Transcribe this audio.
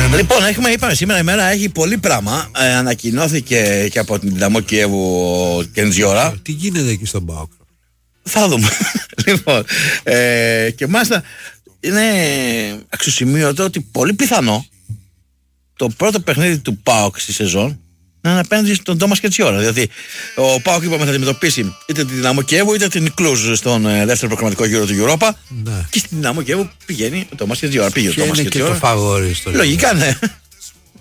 Λοιπόν, είπαμε σήμερα η μέρα έχει πολύ πράγμα. Ανακοινώθηκε και από την Δυναμό Κιέβου Κεντζιόρα. Τι γίνεται εκεί στον ΠΑΟΚ? Θα δούμε. Λοιπόν, και μάλιστα είναι αξιοσημείωτο ότι πολύ πιθανό το πρώτο παιχνίδι του ΠΑΟΚ στη σεζόν να είναι απέναντι στον Τόμας Κεντζιόρα. Δηλαδή, ο ΠΑΟΚ είπαμε θα αντιμετωπίσει είτε την Δυναμό Κιέβου είτε την Κλούζ στον δεύτερο προγραμματικό γύρο του Europa. Ναι. Και στην Δυναμό Κιέβου πηγαίνει ο Τόμας Κεντζιόρα. Πήγε ο Και Τόμας είναι Κεντζιόρα. και το φαβόρι στο Λογικά, ναι.